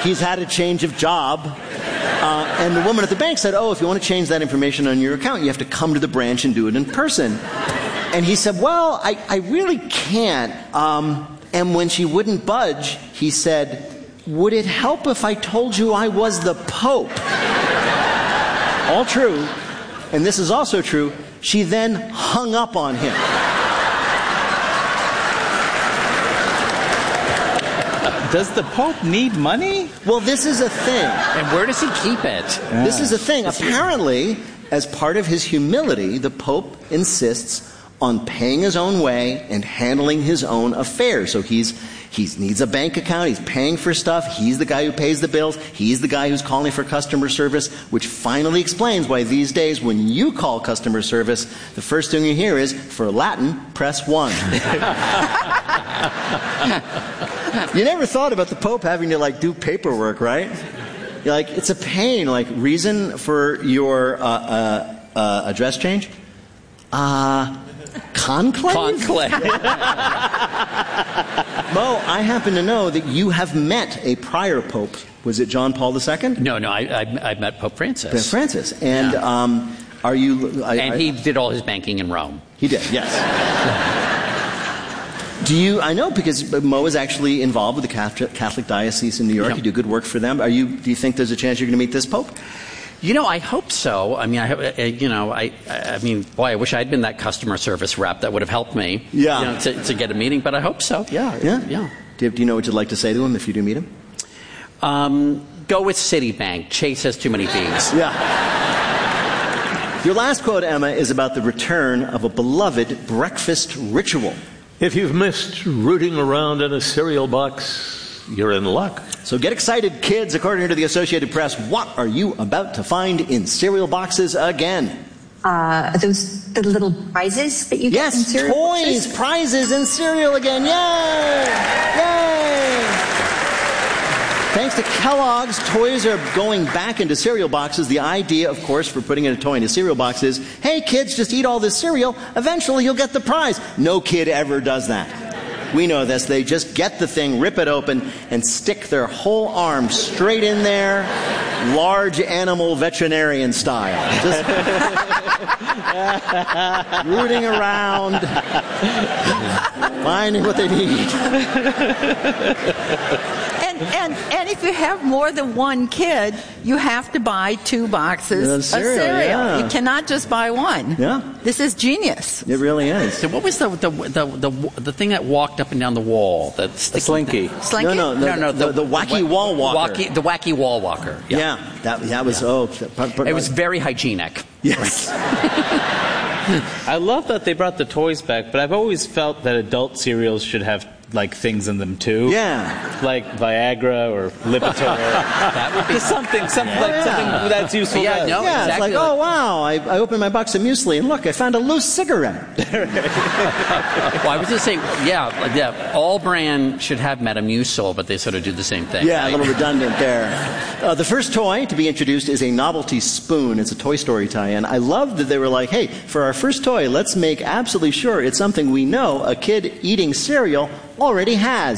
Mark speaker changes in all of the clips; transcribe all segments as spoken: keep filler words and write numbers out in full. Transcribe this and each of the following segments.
Speaker 1: he's had a change of job. Uh, and the woman at the bank said, oh, if you want to change that information on your account, you have to come to the branch and do it in person. And he said, well, I, I really can't. Um, and when she wouldn't budge, he said, would it help if I told you I was the Pope? All true. And this is also true. She then hung up on him.
Speaker 2: Does the Pope need money?
Speaker 1: Well, this is a thing.
Speaker 3: And where does he keep it?
Speaker 1: This is a thing. Apparently, as part of his humility, the Pope insists on paying his own way and handling his own affairs. So he's he needs a bank account. He's paying for stuff. He's the guy who pays the bills. He's the guy who's calling for customer service, which finally explains why these days when you call customer service, the first thing you hear is, for Latin, press one. You never thought about the Pope having to, like, do paperwork, right? You're like, it's a pain. Like, reason for your uh, uh, uh, address change? Uh, conclave?
Speaker 3: Conclave.
Speaker 1: Mo, I happen to know that you have met a prior Pope. Was it John Paul the Second?
Speaker 3: No, no, I, I, I met Pope Francis.
Speaker 1: Pope Francis. And
Speaker 3: yeah.
Speaker 1: um, are you... I,
Speaker 3: and
Speaker 1: I,
Speaker 3: he did all his banking in Rome.
Speaker 1: He did, yes. Do you, I know because Mo is actually involved with the Catholic, Catholic Diocese in New York. Yeah. You do good work for them. Are you, do you think there's a chance you're going to meet this Pope?
Speaker 3: You know, I hope so. I mean, I, you know, I, I mean, boy, I wish I'd been that customer service rep. That would have helped me,
Speaker 1: yeah.
Speaker 3: you know, to, to get a meeting. But I hope so. Yeah,
Speaker 1: yeah,
Speaker 3: yeah.
Speaker 1: Do you, do you know what you'd like to say to him if you do meet him?
Speaker 3: Um, go with Citibank. Chase has too many B's.
Speaker 1: Yeah. Your last quote, Emma, is about the return of a beloved breakfast ritual.
Speaker 4: If you've missed rooting around in a cereal box, you're in luck.
Speaker 1: So get excited, kids. According to the Associated Press, what are you about to find in cereal boxes again?
Speaker 5: Uh, those the little prizes that you
Speaker 1: yes,
Speaker 5: get in cereal
Speaker 1: toys,
Speaker 5: boxes?
Speaker 1: prizes, and cereal again. Yay! Yay! Thanks to Kellogg's, toys are going back into cereal boxes. The idea, of course, for putting in a toy in a cereal box is, hey, kids, just eat all this cereal. Eventually, you'll get the prize. No kid ever does that. We know this. They just get the thing, rip it open, and stick their whole arm straight in there, large animal veterinarian style. Just rooting around, finding what they need.
Speaker 6: And, and and if you have more than one kid, you have to buy two boxes
Speaker 1: Yeah,
Speaker 6: of
Speaker 1: cereal,
Speaker 6: cereal.
Speaker 1: yeah.
Speaker 6: You cannot just buy one.
Speaker 1: Yeah.
Speaker 6: This is genius.
Speaker 1: It really is.
Speaker 3: So what was the the the the, the thing that walked up and down the wall? That
Speaker 2: slinky.
Speaker 6: Slinky?
Speaker 1: No, no, the,
Speaker 3: no, no,
Speaker 1: the, the, the wacky
Speaker 3: the,
Speaker 1: wall walker.
Speaker 3: Wacky, the wacky wall walker. Yeah,
Speaker 1: Yeah, that, that was,
Speaker 3: Yeah.
Speaker 1: oh. But, but,
Speaker 3: it was very hygienic.
Speaker 1: Yes.
Speaker 2: I love that they brought the toys back, but I've always felt that adult cereals should have like things in them too.
Speaker 1: Yeah.
Speaker 2: Like Viagra or Lipitor.
Speaker 3: That would be
Speaker 2: Just something, something, like,
Speaker 1: yeah.
Speaker 2: something that's useful.
Speaker 3: Yeah,
Speaker 2: to
Speaker 3: no,
Speaker 1: Yeah,
Speaker 3: exactly.
Speaker 1: it's like, oh, wow, I, I opened my box of muesli, and look, I found a loose cigarette.
Speaker 3: Well, I was just saying, yeah, yeah, all brand should have Metamucil, but they sort of do the same thing.
Speaker 1: Yeah,
Speaker 3: right?
Speaker 1: a little redundant there. Uh, the first toy to be introduced is a novelty spoon. It's a Toy Story tie-in. I love that they were like, hey, for our first toy, let's make absolutely sure it's something we know a kid eating cereal already has.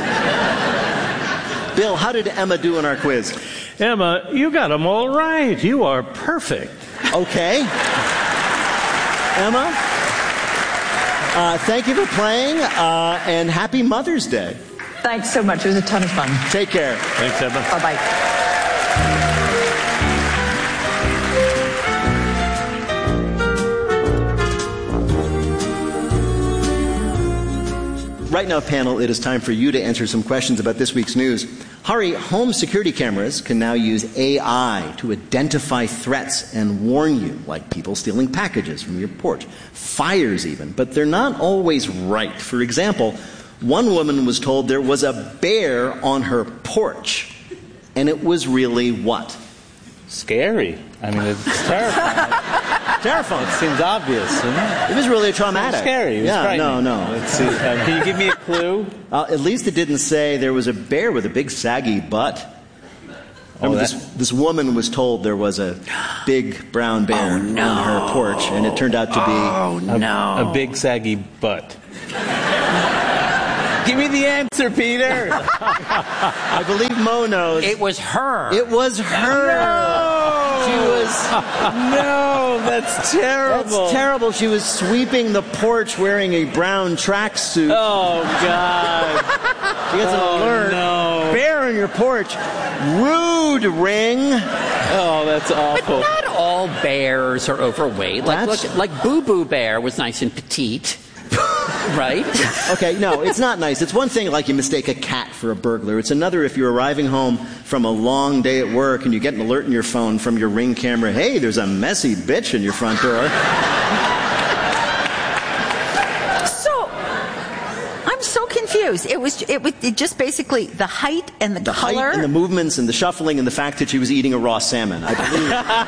Speaker 1: Bill, how did Emma do in our quiz?
Speaker 4: Emma, you got them all right. You are perfect.
Speaker 1: Okay. Emma, uh, thank you for playing, uh, and happy Mother's Day.
Speaker 5: Thanks so much. It was a ton of fun.
Speaker 1: Take care.
Speaker 4: Thanks, Emma.
Speaker 5: Bye-bye.
Speaker 1: Right now, panel, it is time for you to answer some questions about this week's news. Hurry, home security cameras can now use A I to identify threats and warn you, like people stealing packages from your porch, fires even, but they're not always right. For example, one woman was told there was a bear on her porch, and it was really what?
Speaker 2: Scary. I mean, it's terrifying.
Speaker 1: Terrifying.
Speaker 2: It seems obvious, isn't it?
Speaker 1: It was really a traumatic.
Speaker 2: It's scary. It was
Speaker 1: yeah,
Speaker 2: frightening.
Speaker 1: no, no.
Speaker 2: Let's see. Uh, can you give me a clue?
Speaker 1: Uh, at least it didn't say there was a bear with a big saggy butt. Remember,
Speaker 2: that-
Speaker 1: this, this woman was told there was a big brown bear
Speaker 3: Oh, no.
Speaker 1: on her porch, and it turned out to be...
Speaker 3: Oh, no.
Speaker 2: A big saggy butt. Give me the answer, Peter.
Speaker 1: I believe Mo knows.
Speaker 3: It was her.
Speaker 1: It was her.
Speaker 2: No.
Speaker 1: She was.
Speaker 2: No, that's terrible.
Speaker 1: That's terrible. She was sweeping the porch wearing a brown tracksuit.
Speaker 2: Oh, God.
Speaker 1: She gets an
Speaker 2: Oh,
Speaker 1: alert.
Speaker 2: no.
Speaker 1: Bear on your porch. Rude, Ring.
Speaker 2: Oh, that's awful.
Speaker 3: Not all bears are overweight. Like,
Speaker 1: That's-
Speaker 3: look, like Boo Boo Bear was nice and petite. Right?
Speaker 1: Okay, no, it's not nice. It's one thing like you mistake a cat for a burglar. It's another if you're arriving home from a long day at work and you get an alert in your phone from your Ring camera, hey, there's a messy bitch in your front door.
Speaker 6: So, I'm so confused. It was it was it just basically the height and the,
Speaker 1: The
Speaker 6: color.
Speaker 1: height and the movements and the shuffling and the fact that she was eating a raw salmon. I believe,